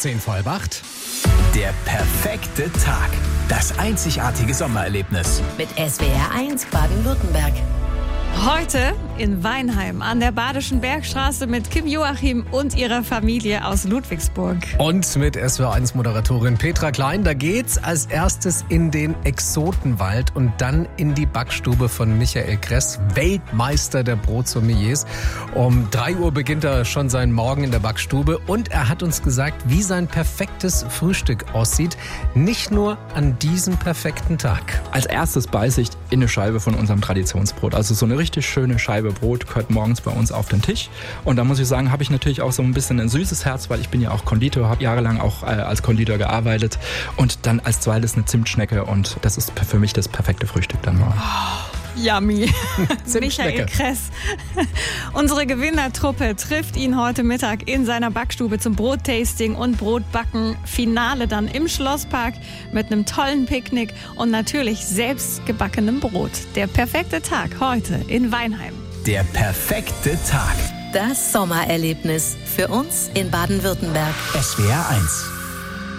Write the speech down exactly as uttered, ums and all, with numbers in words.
zehn vor halb acht. Der perfekte Tag. Das einzigartige Sommererlebnis. Mit S W R eins Baden-Württemberg. Heute in Weinheim an der Badischen Bergstraße mit Kim Joachim und ihrer Familie aus Ludwigsburg. Und mit S W R eins Moderatorin Petra Klein. Da geht's als erstes in den Exotenwald und dann in die Backstube von Michael Kress, Weltmeister der Brotsommeliers. Um drei Uhr beginnt er schon seinen Morgen in der Backstube und er hat uns gesagt, wie sein perfektes Frühstück aussieht. Nicht nur an diesem perfekten Tag. Als erstes beiße ich in eine Scheibe von unserem Traditionsbrot. Also so eine richtig schöne Scheibe Brot gehört morgens bei uns auf den Tisch. Und da muss ich sagen, habe ich natürlich auch so ein bisschen ein süßes Herz, weil ich bin ja auch Konditor, habe jahrelang auch äh, als Konditor gearbeitet. Und dann als zweites eine Zimtschnecke und das ist für mich das perfekte Frühstück dann morgen. Oh, yummy. Michael Kress. Unsere Gewinnertruppe trifft ihn heute Mittag in seiner Backstube zum Brottasting und Brotbacken. Finale dann im Schlosspark mit einem tollen Picknick und natürlich selbst gebackenem Brot. Der perfekte Tag heute in Weinheim. Der perfekte Tag. Das Sommererlebnis für uns in Baden-Württemberg. S W R eins.